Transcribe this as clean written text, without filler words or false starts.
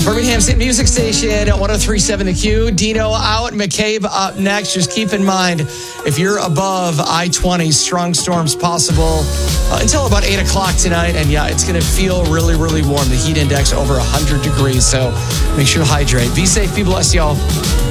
Birmingham's hit music station at 103.7 The Q. Dino out, McCabe up next. Just keep in mind, if you're above I-20, strong storms possible until about 8 o'clock tonight. And yeah, it's going to feel really, really warm. The heat index over 100 degrees. So make sure to hydrate. Be safe. Be blessed, y'all.